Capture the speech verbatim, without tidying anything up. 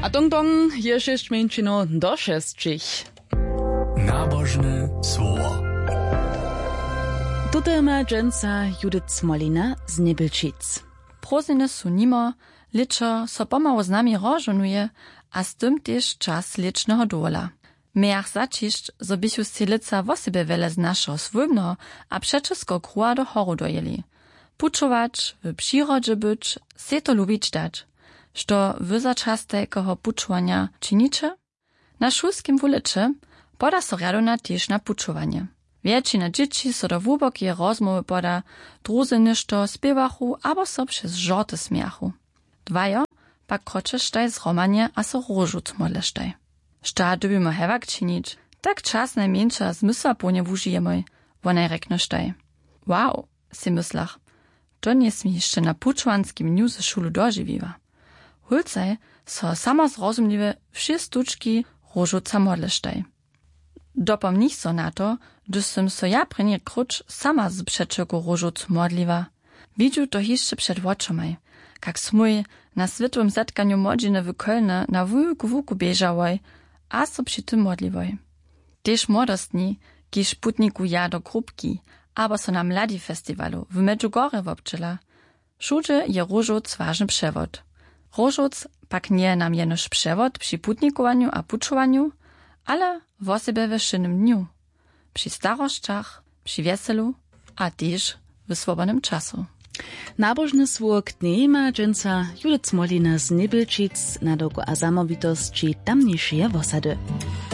A dong dong, je šest menšino do šestčich. Nabožne słowo. Tutaj ma dżęca Judith Smolina z Nebelčic. Proziny su nimo, liczo so pomału z nami rożonuje, a z tym też czas licznego dola. Miach zaciszcz, zo bychu stilica w osybie wiele z naszego swójbno, a przeczesko kruła do horu dojeli. Puczować, w przyrodzie być, se to lubić dać. Što wy za czas takiego puczowania czynicie? Na szulskim wuliczy poda so radona też na puczowanie. Wiecina dzieci so do wubokie rozmowy poda, druzy ništo spiewachu, abo so przez żorty smiachu. Dwajo pak kroczesztaj zromanie, a so różu cmodlesztaj. Šta dubimy hewak czynić, tak czas najmniejsza zmysła płonie wužijemy, wonaj reknosztaj. Wow, si myslach, to nie smi jeszcze na puczwanskim dniu ze szulu dożywiła. Hulcaj so sama zrozumliwe wszy stuczki różuca modlesztaj. Dopom nich so na to, gdyż sem so ja prenie krucz sama z przeczego różuc modliwa. Widziu to jeszcze przed oczomaj, jak smuj na światłym zetkaniu młodziny w Kölnie na wujku wuku bieżałoj, a so przy tym modliwoj. Tež młodostni, kiż putniku ja do krupki, abo so na mladi festiwalu w Medjugorje wobczyla. Wszudzie je różuc ważny przewod. Różuc pak nie nam jenoż przewod przy putnikowaniu a puczowaniu, ale w osobie we szynnym dniu, przy staroszczach, przy weselu, a też w swobodnym czasu. Nabożny słów dnie ma dżęca Judith Smolina z Nebelčic na doku a zamowitości tamniejszej osady.